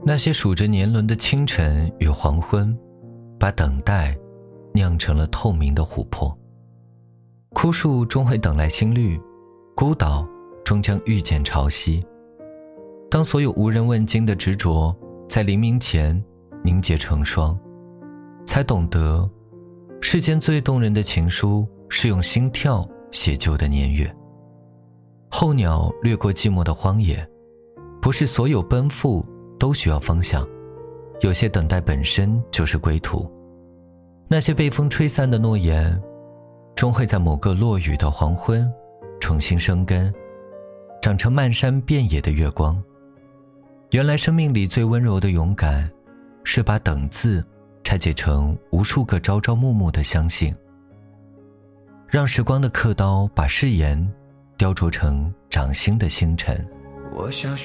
那些数着年轮的清晨与黄昏，把等待酿成了透明的琥珀。枯树终会等来新绿，孤岛终将遇见潮汐。当所有无人问津的执着在黎明前凝结成霜，才懂得世间最动人的情书是用心跳写就的年月。候鸟掠过寂寞的荒野，不是所有奔赴都需要方向，有些等待本身就是归途。那些被风吹散的诺言，终会在某个落雨的黄昏重新生根，长成漫山遍野的月光。原来生命里最温柔的勇敢，是把等字拆解成无数个朝朝暮暮的相信，让时光的刻刀把誓言雕琢成掌心的星辰。 我想